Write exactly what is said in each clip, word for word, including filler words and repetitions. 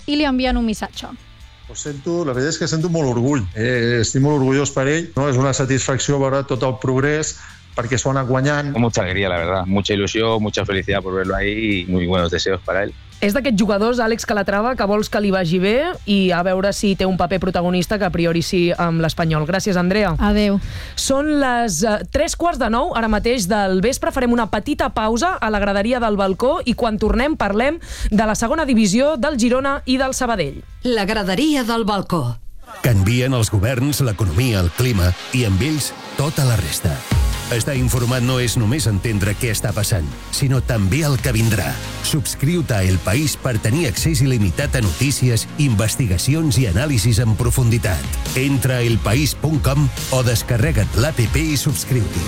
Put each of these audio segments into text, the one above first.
i li envien un missatge. Ho sento, la veritat és que sento molt orgull. Eh, estic molt orgullós per ell. No? És una satisfacció veure tot el progrés perquè s'ho ha anat guanyant. Mucha alegría, la verdad. Mucha ilusión, mucha felicidad por verlo ahí y muy buenos deseos para él. És d'aquests jugadors, Àlex Calatrava, que vols que li vagi bé i a veure si té un paper protagonista, que a priori sí amb l'Espanyol. Gràcies, Andrea. Adéu. Són les uh, tres quarts de nou, ara mateix del vespre. Farem una petita pausa a la graderia del balcó i quan tornem parlem de la segona divisió del Girona i del Sabadell. La graderia del balcó. Canvien els governs, l'economia, el clima i amb ells tota la resta. Estar informat no és només entendre què està passant, sinó també el que vindrà. Subscriu-te a El País per tenir accés il·limitat a notícies, investigacions i anàlisis en profunditat. Entra a elpaís punt com o descarrega't l'app i subscriu-t'hi.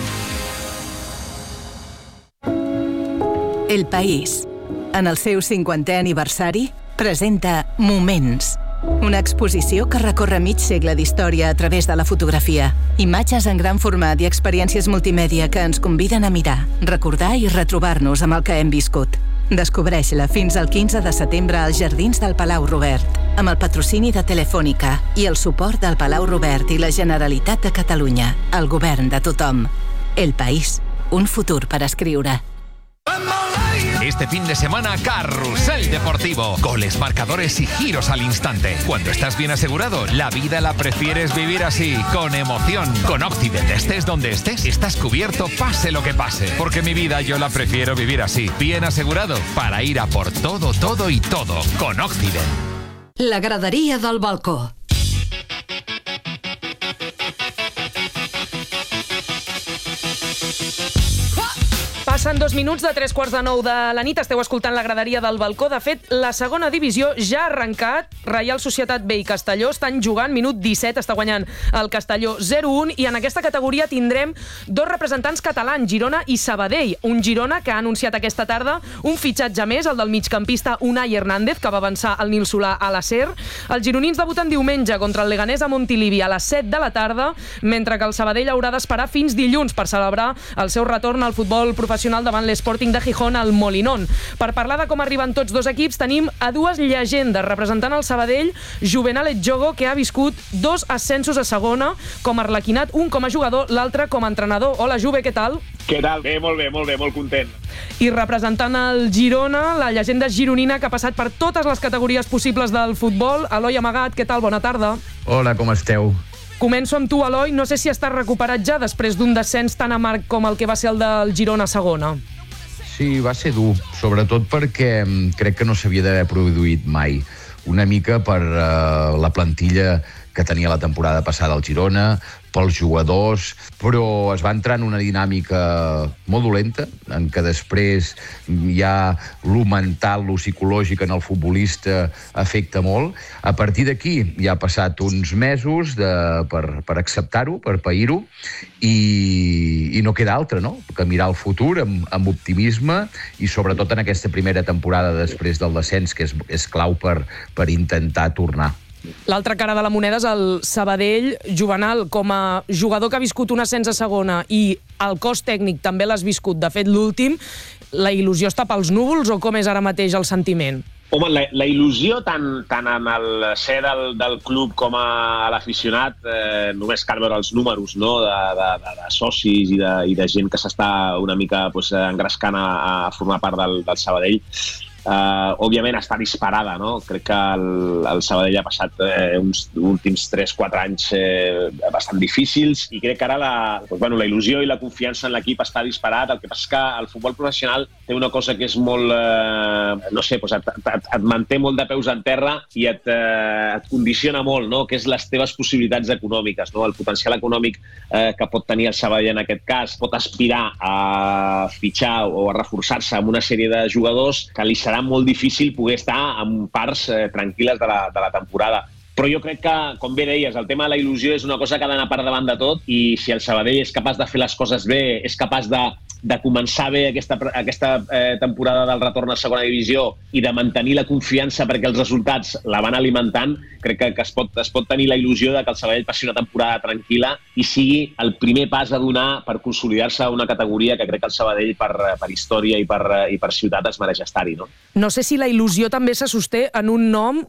El País, en el seu cinquantè aniversari, presenta Moments. Una exposició que recorre mig segle d'història a través de la fotografia. Imatges en gran format i experiències multimèdia que ens conviden a mirar, recordar i retrobar-nos amb el que hem viscut. Descobreix-la fins al quinze de setembre als Jardins del Palau Robert, amb el patrocini de Telefònica i el suport del Palau Robert i la Generalitat de Catalunya, el govern de tothom. El País, un futur per escriure. Este fin de semana, Carrusel Deportivo. Goles, marcadores y giros al instante. Cuando estás bien asegurado, la vida la prefieres vivir así, con emoción. Con Occident, estés donde estés, estás cubierto pase lo que pase. Porque mi vida yo la prefiero vivir así, bien asegurado, para ir a por todo, todo y todo. Con Occident. La graderia del balcó. Passen dos minuts de tres quarts de nou de la nit. Esteu escoltant la graderia del balcó. De fet, la segona divisió ja ha arrencat. Reial Societat B i Castelló estan jugant. Minut disset, està guanyant el Castelló zero un. I en aquesta categoria tindrem dos representants catalans, Girona i Sabadell. Un Girona que ha anunciat aquesta tarda un fitxatge més, el del migcampista Unai Hernández, que va avançar el Nil Solà a la SER. Els gironins debuten diumenge contra el Leganés a Montilivi a les set de la tarda, mentre que el Sabadell haurà d'esperar fins dilluns per celebrar el seu retorn al futbol professional davant l'Sporting de Gijón al Molinón. Per parlar de com arriben tots dos equips, tenim a dues llegendes representant el Sabadell, Juvenal Etjogo, que ha viscut dos ascensos a segona com a arlequinat, un com a jugador, l'altre com a entrenador. Hola, Juve, què tal? Què tal? Bé, molt bé, molt bé, molt content. I representant el Girona, la llegenda gironina que ha passat per totes les categories possibles del futbol, Eloi Amagat, què tal? Bona tarda. Hola, com esteu? Començo amb tu, Eloi. No sé si estàs recuperat ja després d'un descens tan amarg com el que va ser el del Girona a segona. Sí, va ser dur, sobretot perquè crec que no s'havia d'haver produït mai. Una mica per uh, la plantilla que tenia la temporada passada al Girona, pels jugadors, però es va entrar en una dinàmica molt dolenta, en què després ja lo mental, lo psicològic en el futbolista afecta molt. A partir d'aquí ja ha passat uns mesos de, per, per acceptar-ho, per pair-ho, i, i no queda altra, no?, que mirar el futur amb, amb optimisme i sobretot en aquesta primera temporada després del descens, que és, és clau per, per intentar tornar. L'altra cara de la moneda és el Sabadell. Juvenal, com a jugador que ha viscut un ascens a segona i el cos tècnic també l'has viscut, de fet l'últim, la il·lusió està pels núvols o com és ara mateix el sentiment? Home, la, la il·lusió tant, tant en el ser del, del club com a l'aficionat, eh, només cal veure els números, no?, de, de, de, de socis i de, i de gent que s'està una mica pues, engrescant a, a formar part del, del Sabadell. Uh, òbviament està disparada, no? Crec que el, el Sabadell ha passat eh, uns últims tres quatre anys eh, bastant difícils i crec que ara la, doncs, bueno, la il·lusió i la confiança en l'equip està disparat. El que passa és que el futbol professional té una cosa que és molt, eh, no sé, doncs et, et, et manté molt de peus en terra i et, eh, et condiciona molt, no?, que és les teves possibilitats econòmiques, no? El potencial econòmic eh, que pot tenir el Sabadell en aquest cas pot aspirar a fitxar o a reforçar-se amb una sèrie de jugadors que li serà molt difícil poder estar en parts eh, tranquil·les de la, de la temporada. Però jo crec que, com bé deies, el tema de la il·lusió és una cosa que ha d'anar per davant de tot i si el Sabadell és capaç de fer les coses bé, és capaç de, de començar bé aquesta, aquesta eh, temporada del retorn a segona divisió i de mantenir la confiança perquè els resultats la van alimentant, crec que, que es, pot, es pot tenir la il·lusió de que el Sabadell passi una temporada tranquil·la i sigui el primer pas a donar per consolidar-se a una categoria que crec que el Sabadell per, per història i per, i per ciutat es mereix estar-hi, no? No sé si la il·lusió també se sosté en un nom